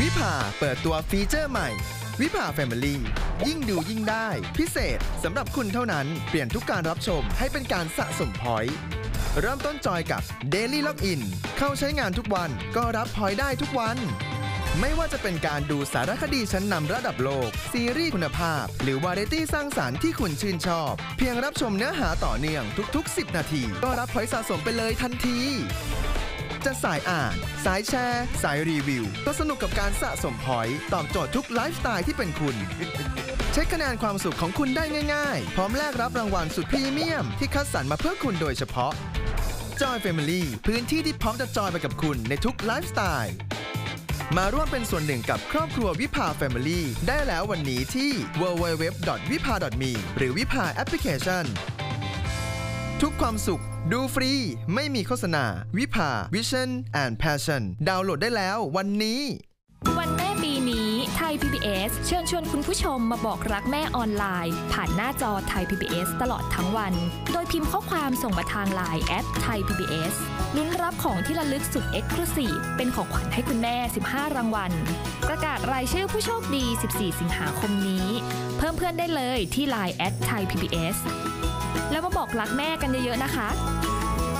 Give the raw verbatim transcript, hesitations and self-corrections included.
วิภาเปิดตัวฟีเจอร์ใหม่วิภา Family ยิ่งดูยิ่งได้พิเศษสำหรับคุณเท่านั้นเปลี่ยนทุกการรับชมให้เป็นการสะสมพอยต์เริ่มต้นจอยกับ Daily Login เข้าใช้งานทุกวันก็รับพอยต์ได้ทุกวันไม่ว่าจะเป็นการดูสารคดีชั้นนำระดับโลกซีรีส์คุณภาพหรือวาไรตี้สร้างสรรค์ที่คุณชื่นชอบเพียงรับชมเนื้อหาต่อเนื่องทุกๆสิบนาทีก็รับพอยต์สะสมไปเลยทันทีจะสายอ่านสายแชร์สายรีวิวก็สนุกกับการสะสมพอยต์ตอบโจทย์ทุกไลฟ์สไตล์ที่เป็นคุณเช็คคะแนนความสุขของคุณได้ง่ายๆพร้อมแลกรับรางวัลสุดพรีเมียมที่คัดสรรมาเพื่อคุณโดยเฉพาะ Joy Family พื้นที่ที่พร้อมจะจอยไปกับคุณในทุกไลฟ์สไตล์มาร่วมเป็นส่วนหนึ่งกับครอบครัววิภา Family ได้แล้ววันนี้ที่ ดับเบิลยู ดับเบิลยู ดับเบิลยู ดอท วิภา ดอท มี หรือวิภาแอปพลิเคชันทุกความสุขดูฟรีไม่มีโฆษณาวิภา Vision and Passion ดาวน์โหลดได้แล้ววันนี้วันแม่ปีนี้ไทย พี บี เอส เชิญชวนคุณผู้ชมมาบอกรักแม่ออนไลน์ผ่านหน้าจอไทย พี บี เอส ตลอดทั้งวันโดยพิมพ์ข้อความส่งมาทาง ไลน์ แอท ไทย พี บี เอส ลุ้นรับของที่ระลึกสุด Exclusive เป็นของขวัญให้คุณแม่สิบห้ารางวัลประกาศรายชื่อผู้โชคดีสิบสี่สิงหาคมนี้เพิ่มเพื่อนได้เลยที่ ไลน์ แอท ไทย พี บี เอส แล้วมาบอกรักแม่กันเยอะๆนะคะ